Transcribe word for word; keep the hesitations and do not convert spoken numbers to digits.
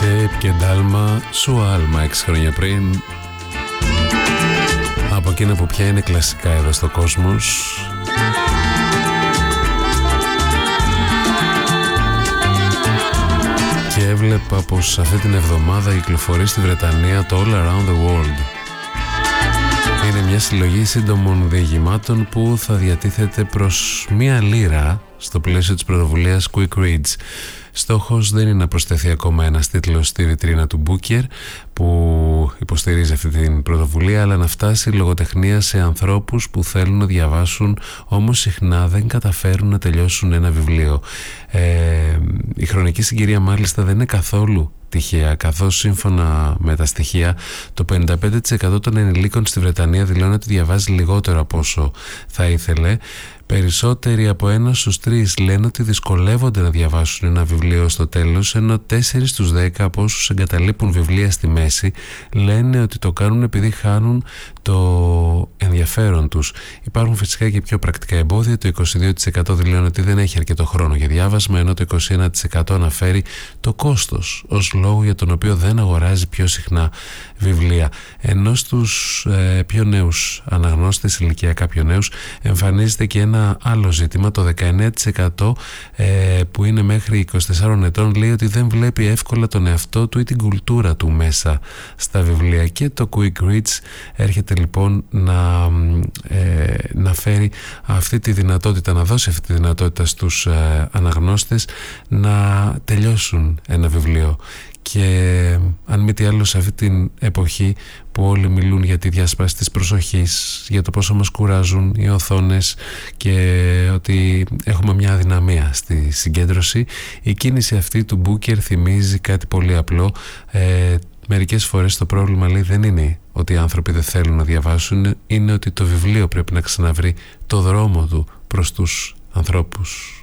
Shape και ντάλμα, σου άλμα έξι χρόνια πριν. Από εκείνα που πια είναι κλασικά εδώ στο κόσμος. Και έβλεπα πως αυτή την εβδομάδα κυκλοφορεί στη Βρετανία το All Around the World. Είναι μια συλλογή σύντομων διηγημάτων που θα διατίθεται προς μία λίρα στο πλαίσιο της πρωτοβουλίας Quick Reads. Στόχος δεν είναι να προσθεθεί ακόμα ένας τίτλος στη βιτρίνα του Booker που υποστηρίζει αυτή την πρωτοβουλία, αλλά να φτάσει η λογοτεχνία σε ανθρώπους που θέλουν να διαβάσουν, όμως συχνά δεν καταφέρουν να τελειώσουν ένα βιβλίο. Ε, η χρονική συγκυρία μάλιστα δεν είναι καθόλου τυχαία, καθώς σύμφωνα με τα στοιχεία το πενήντα πέντε τοις εκατό των ενηλίκων στη Βρετανία δηλώνει ότι διαβάζει λιγότερο από όσο θα ήθελε. Περισσότεροι από ένα στους τρεις λένε ότι δυσκολεύονται να διαβάσουν ένα βιβλίο στο τέλος, ενώ τέσσερις στους δέκα από όσους εγκαταλείπουν βιβλία στη μέση λένε ότι το κάνουν επειδή χάνουν το ενδιαφέρον τους. Υπάρχουν φυσικά και πιο πρακτικά εμπόδια. Το είκοσι δύο τοις εκατό δηλώνει ότι δεν έχει αρκετό χρόνο για διάβασμα, ενώ το είκοσι ένα τοις εκατό αναφέρει το κόστος ως λόγο για τον οποίο δεν αγοράζει πιο συχνά βιβλία. Ενώ στους ε, πιο νέους αναγνώστες, ηλικιακά πιο νέους, εμφανίζεται και ένα άλλο ζήτημα. Το δεκαεννέα τοις εκατό ε, που είναι μέχρι είκοσι τεσσάρων ετών λέει ότι δεν βλέπει εύκολα τον εαυτό του ή την κουλτούρα του μέσα στα βιβλία. Και το Quick Reads έρχεται λοιπόν να, ε, να φέρει αυτή τη δυνατότητα, να δώσει αυτή τη δυνατότητα στους ε, αναγνώστες να τελειώσουν ένα βιβλίο. Και αν μη τι άλλο, σε αυτή την εποχή που όλοι μιλούν για τη διάσπαση της προσοχής, για το πόσο μας κουράζουν οι οθόνες και ότι έχουμε μια αδυναμία στη συγκέντρωση, η κίνηση αυτή του Booker θυμίζει κάτι πολύ απλό. ε, Μερικές φορές το πρόβλημα, λέει, δεν είναι ότι οι άνθρωποι δεν θέλουν να διαβάσουν, είναι ότι το βιβλίο πρέπει να ξαναβρει το δρόμο του προς τους ανθρώπους.